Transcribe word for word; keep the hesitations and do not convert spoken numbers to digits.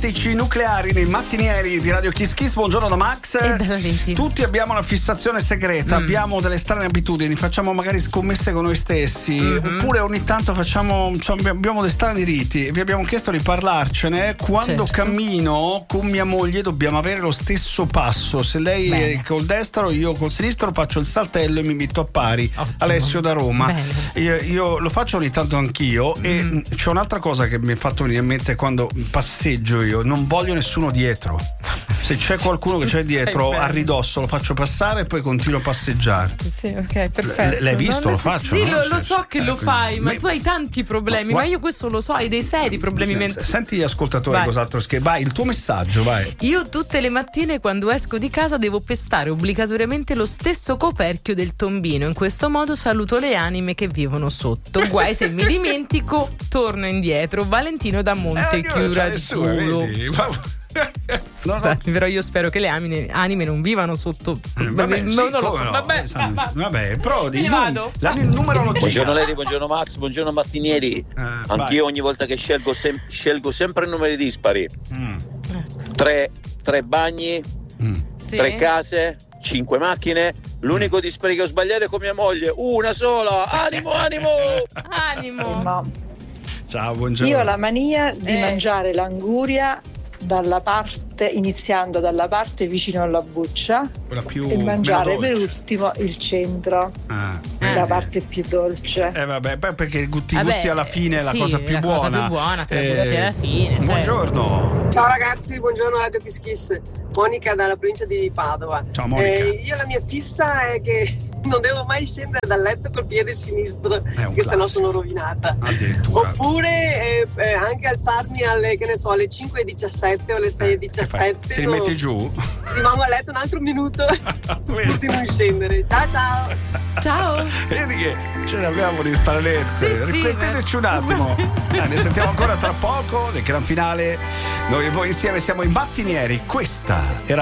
tattici nucleari nei mattinieri di Radio Kiss Kiss. Buongiorno da Max. E da Valentino. Tutti abbiamo una fissazione segreta, mm. abbiamo delle strane abitudini, facciamo magari scommesse con noi stessi, mm-hmm. oppure ogni tanto facciamo, cioè, abbiamo dei strani riti. Vi abbiamo chiesto di parlarcene. Quando certo. cammino con mia moglie dobbiamo avere lo stesso passo. Se lei Bene. è col destro, io col sinistro faccio il saltello e mi metto a pari. Ottimo. Alessio da Roma. Io, io lo faccio ogni tanto anch'io. Mm. E c'è un'altra cosa che mi è fatto venire in mente quando passeggio io: non voglio nessuno dietro. Se c'è qualcuno che c'è dietro a ridosso lo faccio passare e poi continuo a passeggiare. Sì, ok, perfetto. L- l'hai visto? Non lo faccio? Sì, no? lo, lo so che eh, lo fai, ma me... tu hai tanti problemi, ma, ma io questo lo so, hai dei seri problemi mentali. Senti gli ascoltatori vai. Cos'altro scherzo. Vai, il tuo messaggio, vai. Io tutte le mattine quando esco di casa devo pestare obbligatoriamente lo stesso coperchio del tombino. In questo modo saluto le anime che vivono sotto. Guai se mi dimentico, torno indietro. Valentino da Montechiura di Culo. Scusate, no, no. però io spero che le anime, anime non vivano sotto. Eh, vabbè, non, sì, non lo so. no. Vabbè, Vabbè, va, va. vabbè però di vado. La, il numero non buongiorno Lady, buongiorno Max, buongiorno mattinieri. Eh, Anch'io vai. Ogni volta che scelgo, sem- scelgo sempre numeri dispari. Mm. Tre, tre bagni, mm. sì. tre case, cinque macchine. L'unico dispari che ho sbagliato è con mia moglie. Una sola. Animo, animo. Animo. No. Ciao, buongiorno. Io ho la mania di eh. mangiare l'anguria dalla parte, iniziando dalla parte vicino alla buccia, quella più e mangiare per ultimo il centro, ah, la parte più dolce. Eh vabbè, beh, perché gusti, vabbè, gusti alla fine è la sì, cosa più la buona. Cosa più buona, che eh, la gusti alla fine. Buongiorno. Ciao ragazzi, buongiorno Radio Kiss Kiss. Monica dalla provincia di Padova. Ciao Monica. Eh, io la mia fissa è che non devo mai scendere dal letto col piede sinistro, che sennò sono rovinata. Oppure eh, eh, anche alzarmi alle, che ne so, alle cinque e diciassette o alle sei e diciassette. Ti no, rimetti giù? Rimango a letto un altro minuto per non scendere. Ciao ciao. Ciao. Vedi che ce ne abbiamo di stranezze. Sì, Rifletteteci sì, un attimo. Eh, ne sentiamo ancora tra poco. Nel gran finale noi e voi insieme siamo i mattinieri. Questa era